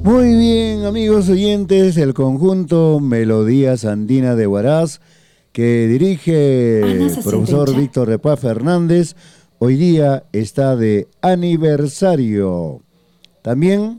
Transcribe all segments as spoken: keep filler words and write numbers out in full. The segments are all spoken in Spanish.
Muy bien, amigos oyentes, el conjunto Melodías Andinas de Huaraz, que dirige el profesor Víctor de Paz Fernández, hoy día está de aniversario. También,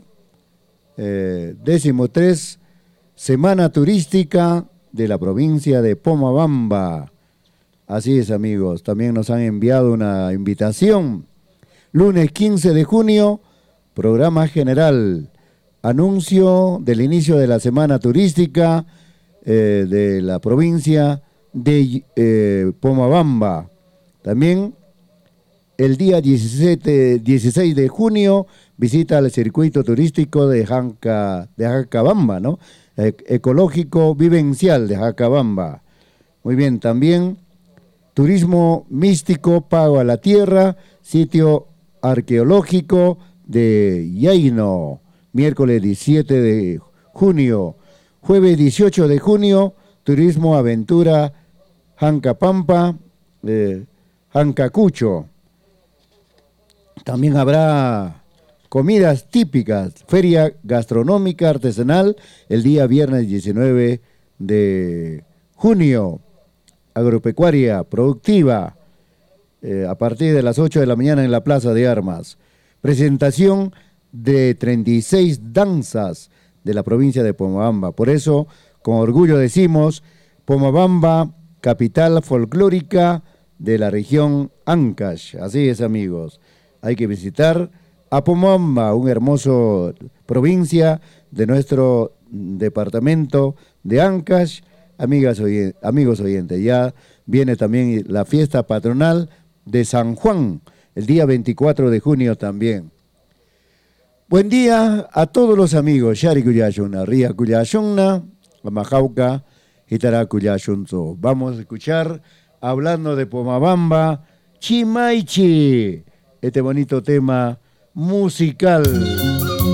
eh, décimo tres, Semana Turística de la provincia de Pomabamba. Así es, amigos, también nos han enviado una invitación. Lunes quince de junio, programa general. Anuncio del inicio de la Semana Turística eh, de la provincia de eh, Pomabamba. También el día diecisiete, dieciséis de junio visita al circuito turístico de, Janca, de Jacabamba, ¿no? E ecológico vivencial de Jacabamba. Muy bien, también turismo místico Pago a la Tierra, sitio arqueológico de Yaino. Miércoles diecisiete de junio, jueves dieciocho de junio, Turismo Aventura Jancapampa, eh, Jancacucho. También habrá comidas típicas, feria gastronómica artesanal, el día viernes diecinueve de junio, agropecuaria productiva, eh, a partir de las ocho de la mañana en la Plaza de Armas. Presentación de treinta y seis danzas de la provincia de Pomabamba. Por eso, con orgullo decimos, Pomabamba, capital folclórica de la región Ancash. Así es, amigos. Hay que visitar a Pomabamba, una hermosa provincia de nuestro departamento de Ancash. Amigas oy- amigos oyentes, ya viene también la fiesta patronal de San Juan, el día veinticuatro de junio también. Buen día a todos los amigos. Shari Kuyashuna, Ría Kuyashuna, Amajauca, Hitara Kuyashunzo. Vamos a escuchar, hablando de Pomabamba, Chimaichi, este bonito tema musical.